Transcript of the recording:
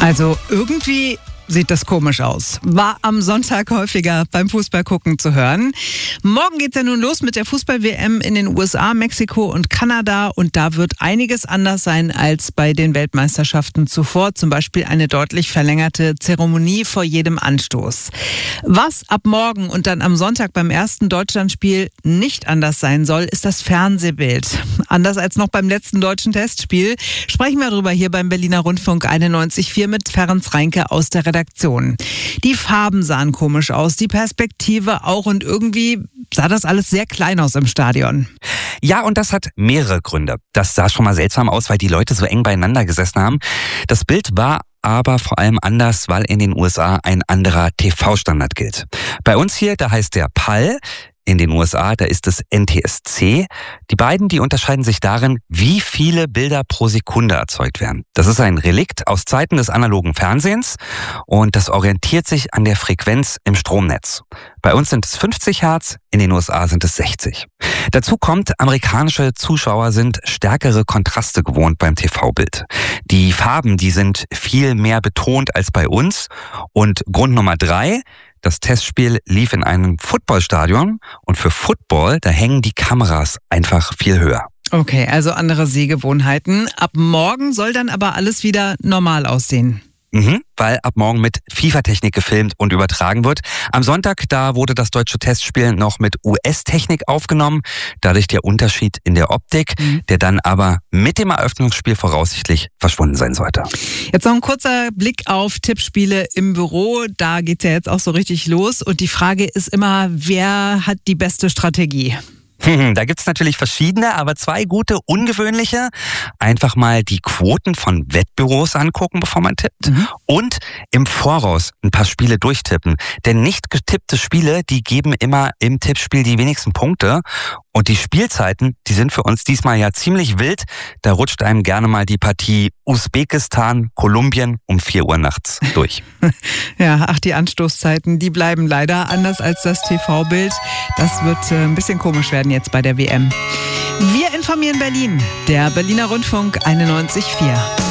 Also irgendwie sieht das komisch aus. War am Sonntag häufiger beim Fußballgucken zu hören. Morgen geht's ja nun los mit der Fußball-WM in den USA, Mexiko und Kanada. Und da wird einiges anders sein als bei den Weltmeisterschaften zuvor. Zum Beispiel eine deutlich verlängerte Zeremonie vor jedem Anstoß. Was ab morgen und dann am Sonntag beim ersten Deutschlandspiel nicht anders sein soll, ist das Fernsehbild. Anders als noch beim letzten deutschen Testspiel sprechen wir darüber hier beim Berliner Rundfunk 91.4 mit Ferenc Reinke aus der Redaktion. Die Farben sahen komisch aus, die Perspektive auch und irgendwie sah das alles sehr klein aus im Stadion. Ja, und das hat mehrere Gründe. Das sah schon mal seltsam aus, weil die Leute so eng beieinander gesessen haben. Das Bild war aber vor allem anders, weil in den USA ein anderer TV-Standard gilt. Bei uns hier, da heißt der PAL. In den USA, da ist es NTSC. Die beiden, die unterscheiden sich darin, wie viele Bilder pro Sekunde erzeugt werden. Das ist ein Relikt aus Zeiten des analogen Fernsehens und das orientiert sich an der Frequenz im Stromnetz. Bei uns sind es 50 Hertz, in den USA sind es 60. Dazu kommt, amerikanische Zuschauer sind stärkere Kontraste gewohnt beim TV-Bild. Die Farben, die sind viel mehr betont als bei uns. Und Grund Nummer 3, das Testspiel lief in einem Footballstadion und für Football, da hängen die Kameras einfach viel höher. Okay, also andere Sehgewohnheiten. Ab morgen soll dann aber alles wieder normal aussehen. Weil ab morgen mit FIFA-Technik gefilmt und übertragen wird. Am Sonntag, da wurde das deutsche Testspiel noch mit US-Technik aufgenommen. Dadurch der Unterschied in der Optik, der dann aber mit dem Eröffnungsspiel voraussichtlich verschwunden sein sollte. Jetzt noch ein kurzer Blick auf Tippspiele im Büro. Da geht's ja jetzt auch so richtig los. Und die Frage ist immer, wer hat die beste Strategie? Da gibt's natürlich verschiedene, aber 2 gute, ungewöhnliche. Einfach mal die Quoten von Wettbüros angucken, bevor man tippt. Und im Voraus ein paar Spiele durchtippen. Denn nicht getippte Spiele, die geben immer im Tippspiel die wenigsten Punkte. Und die Spielzeiten, die sind für uns diesmal ja ziemlich wild. Da rutscht einem gerne mal die Partie Usbekistan, Kolumbien um 4 Uhr nachts durch. Ja, die Anstoßzeiten, die bleiben leider anders als das TV-Bild. Das wird ein bisschen komisch werden jetzt bei der WM. Wir informieren Berlin, der Berliner Rundfunk 91.4.